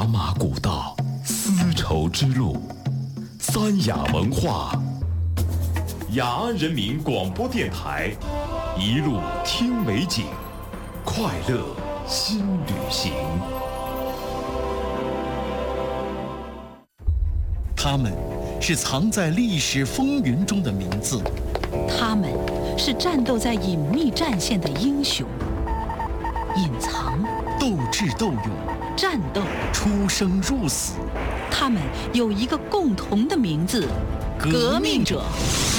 茶马古道，丝绸之路，三雅文化，雅安人民广播电台，一路听美景，快乐新旅行。 他们是藏在历史风云中的名字， 他们是战斗在隐秘战线的英雄，隐藏、 斗智斗勇、 战斗、 出生入死。 他们有一个共同的名字：革命者。